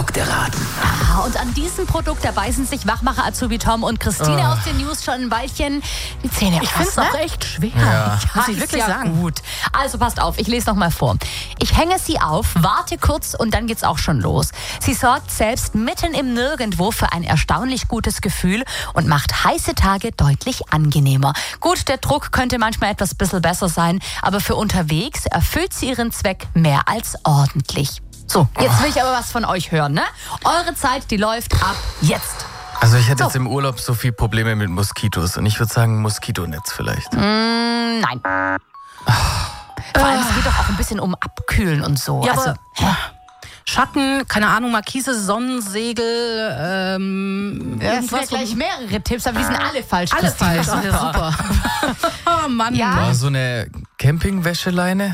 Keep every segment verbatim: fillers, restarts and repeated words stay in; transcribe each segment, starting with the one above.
Produkt erraten. Ah, und an diesem Produkt, da beißen sich Wachmacher Azubi Tom und Christine Oh. aus den News schon ein Weilchen die Zähne Ich aus, finde es ne? auch echt schwer, Ja. muss ich ist wirklich ja sagen. Gut. Also passt auf, ich lese noch mal vor. Ich hänge sie auf, warte kurz und dann geht's auch schon los. Sie sorgt selbst mitten im Nirgendwo für ein erstaunlich gutes Gefühl und macht heiße Tage deutlich angenehmer. Gut, der Druck könnte manchmal etwas bisschen besser sein, aber für unterwegs erfüllt sie ihren Zweck mehr als ordentlich. So, jetzt will ich aber was von euch hören, ne? Eure Zeit, die läuft ab jetzt. Also ich hatte So. jetzt im Urlaub so viel Probleme mit Moskitos und ich würde sagen Moskitonetz vielleicht. Mm, nein. Vor allem, es geht doch auch ein bisschen um Abkühlen und so. Ja, also, aber Schatten, keine Ahnung, Markise, Sonnensegel, ähm, ja, irgendwas. das gleich mehrere Tipps, aber die sind alle falsch. Alle Christine. falsch. Ach, ja, super. Oh Mann. Ja. War so eine Campingwäscheleine?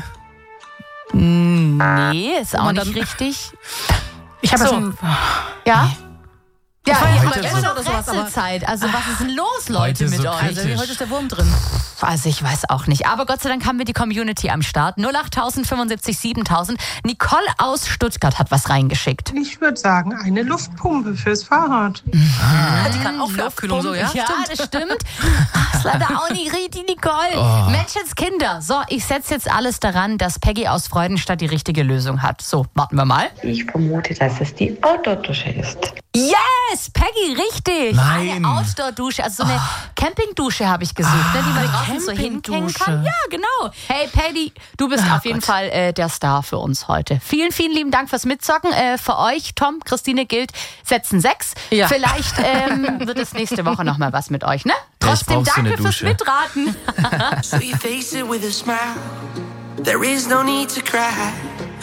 Nee, ist auch man nicht dann- richtig. Ich habe So. ja schon... Ja? Ja, war ja ihr heute habt so- immer noch oder sowas, aber- Rätselzeit. Also was ist denn los, Leute, Heute mit so euch? kritisch. Also, heute ist der Wurm drin. Also ich weiß auch nicht. Aber Gott sei Dank haben wir die Community am Start. null acht fünfundsiebzig siebentausend. Nicole aus Stuttgart hat was reingeschickt. Ich würde sagen, eine Luftpumpe fürs Fahrrad. Die kann auch für Abkühlung so, ja? Ja, Stimmt. das stimmt. Ach, ist leider auch nicht richtig, Nicole. Menschenskinder. So, ich setze jetzt alles daran, dass Peggy aus Freudenstadt die richtige Lösung hat. So, warten wir mal. Ich vermute, dass es die Outdoor-Dusche ist. Yes, Peggy, richtig. Nein. Eine Outdoor-Dusche, also so eine Campingdusche habe ich gesucht, ne, die man draußen so hinhängen Campingdusche. kann. Ja, genau. Hey, Paddy, du bist auf jeden Fall äh, der Star für uns heute. Vielen, vielen lieben Dank fürs Mitzocken. Äh, für euch, Tom, Christine gilt, setzen sechs. Ja. Vielleicht ähm, wird es nächste Woche nochmal was mit euch, ne? Ja, ich Trotzdem brauch so eine danke fürs Dusche. Mitraten. So you face it with a smile. There is no need to cry.